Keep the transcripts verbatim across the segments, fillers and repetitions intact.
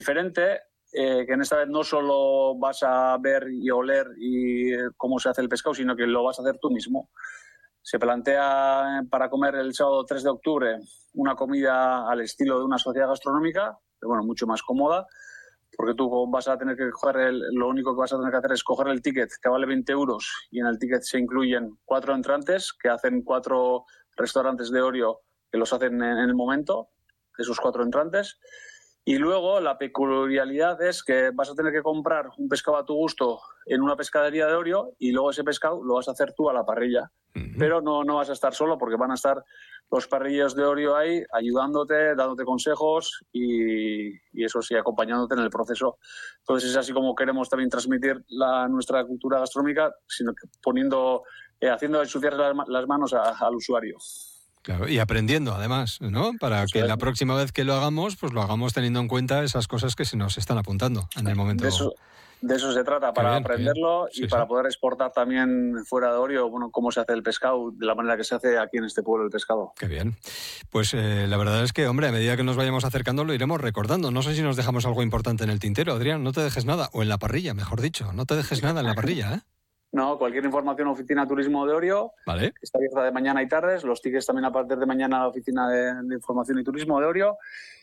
diferente, eh, que en esta vez no solo vas a ver y oler y eh, cómo se hace el pescado, sino que lo vas a hacer tú mismo. Se plantea para comer el sábado tres de octubre una comida al estilo de una sociedad gastronómica, pero bueno, mucho más cómoda, porque tú vas a tener que coger, el, lo único que vas a tener que hacer es coger el ticket, que vale veinte euros, y en el ticket se incluyen cuatro entrantes, que hacen cuatro restaurantes de Orio, que los hacen en el momento, esos cuatro entrantes. Y luego la peculiaridad es que vas a tener que comprar un pescado a tu gusto en una pescadería de Orio y luego ese pescado lo vas a hacer tú a la parrilla. Uh-huh. Pero no, no vas a estar solo, porque van a estar los parrilleros de Orio ahí ayudándote, dándote consejos y, y eso sí, acompañándote en el proceso. Entonces es así como queremos también transmitir la, nuestra cultura gastronómica, sino que poniendo, eh, haciendo ensuciar las, las manos a, al usuario. Claro, y aprendiendo además, ¿no? Para que la próxima vez que lo hagamos, pues lo hagamos teniendo en cuenta esas cosas que se nos están apuntando en el momento. De eso, de eso se trata, para bien, aprenderlo sí, y sí. para poder exportar también fuera de Orio, bueno, cómo se hace el pescado, de la manera que se hace aquí en este pueblo el pescado. Qué bien. Pues eh, la verdad es que, hombre, a medida que nos vayamos acercando lo iremos recordando. No sé si nos dejamos algo importante en el tintero, Adrián, no te dejes nada, o en la parrilla, mejor dicho, no te dejes nada en la parrilla, ¿eh? No, cualquier información, Oficina Turismo de Orio, vale. que está abierta de mañana y tardes, los tickets también a partir de mañana a la Oficina de, de Información y Turismo de Orio,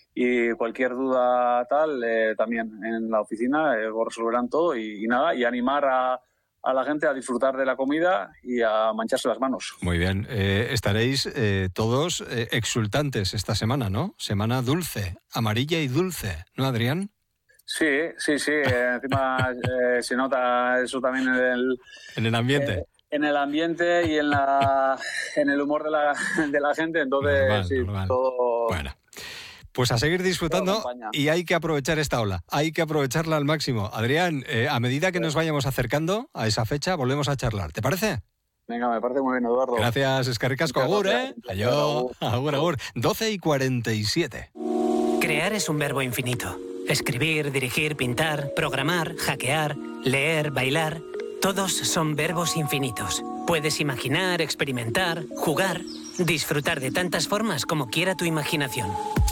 y cualquier duda tal, eh, también en la oficina, eh, lo resolverán todo, y, y nada, y animar a, a la gente a disfrutar de la comida y a mancharse las manos. Muy bien, eh, estaréis eh, todos eh, exultantes esta semana, ¿no? Semana dulce, amarilla y dulce, ¿no, Adrián? Sí, sí, sí. Eh, encima eh, se nota eso también en el... En el ambiente. Eh, en el ambiente y en la en el humor de la, de la gente. Entonces, normal, sí, normal. todo... Bueno, pues a seguir disfrutando y hay que aprovechar esta ola. Hay que aprovecharla al máximo. Adrián, eh, a medida que nos vayamos acercando a esa fecha, volvemos a charlar. ¿Te parece? Venga, me parece muy bien, Eduardo. Gracias, escarricasco. Agur, ¿eh? Ayo, agur, agur. doce y cuarenta y siete. Crear es un verbo infinito. Escribir, dirigir, pintar, programar, hackear, leer, bailar... Todos son verbos infinitos. Puedes imaginar, experimentar, jugar, disfrutar de tantas formas como quiera tu imaginación.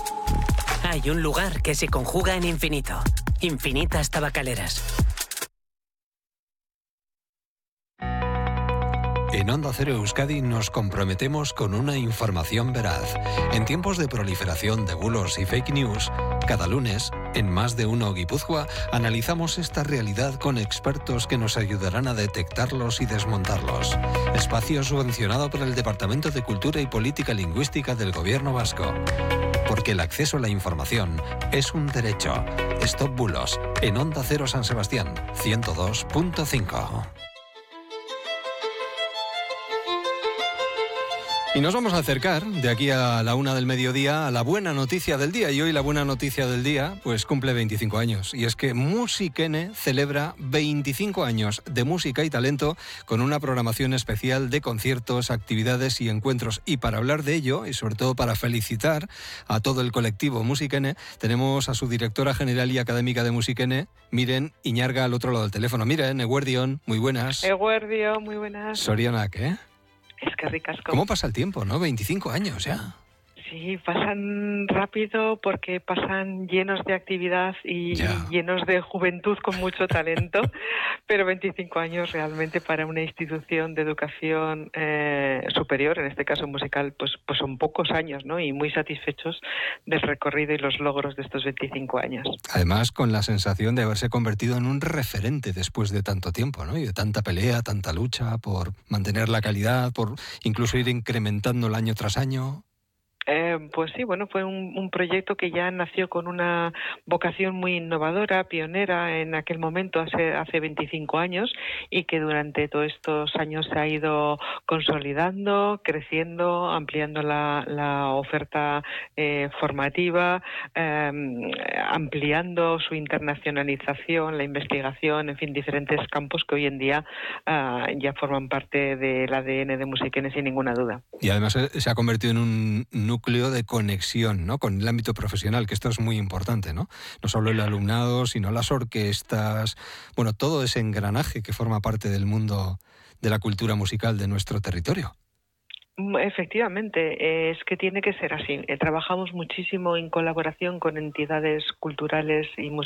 Hay un lugar que se conjuga en infinito. Infinitas Tabacaleras. En Onda Cero Euskadi nos comprometemos con una información veraz. En tiempos de proliferación de bulos y fake news, cada lunes, en Más de Uno Guipúzcoa, analizamos esta realidad con expertos que nos ayudarán a detectarlos y desmontarlos. Espacio subvencionado por el Departamento de Cultura y Política Lingüística del Gobierno Vasco. Porque el acceso a la información es un derecho. Stop Bulos, en Onda Cero San Sebastián, ciento dos punto cinco. Y nos vamos a acercar de aquí a la una del mediodía a la buena noticia del día. Y hoy la buena noticia del día pues cumple veinticinco años. Y es que Musikene celebra veinticinco años de música y talento con una programación especial de conciertos, actividades y encuentros. Y para hablar de ello, y sobre todo para felicitar a todo el colectivo Musikene, tenemos a su directora general y académica de Musikene, Miren Iñarga, al otro lado del teléfono. Miren, Eguerdion, muy buenas. Eguerdion, muy buenas. Sorianak, ¿eh? Es que ricasco. ¿Cómo pasa el tiempo, no? veinticinco años ya. Sí, pasan rápido porque pasan llenos de actividad y, y llenos de juventud con mucho talento, pero veinticinco años realmente para una institución de educación eh, superior, en este caso musical, pues, pues son pocos años, ¿no? Y muy satisfechos del recorrido y los logros de estos veinticinco años. Además, con la sensación de haberse convertido en un referente después de tanto tiempo, ¿no? Y de tanta pelea, tanta lucha por mantener la calidad, por incluso ir incrementándola año tras año. Eh, pues sí, bueno, fue un, un proyecto que ya nació con una vocación muy innovadora, pionera en aquel momento, hace, hace veinticinco años, y que durante todos estos años se ha ido consolidando, creciendo, ampliando la, la oferta eh, formativa, eh, ampliando su internacionalización, la investigación, en fin, diferentes campos que hoy en día eh, ya forman parte del A D N de Musikene sin ninguna duda. Y además se ha convertido en un núcleo de conexión, ¿no?, con el ámbito profesional, que esto es muy importante, ¿no? No solo el alumnado, sino las orquestas, bueno, todo ese engranaje que forma parte del mundo de la cultura musical de nuestro territorio. Efectivamente, es que tiene que ser así. Trabajamos muchísimo en colaboración con entidades culturales y musicales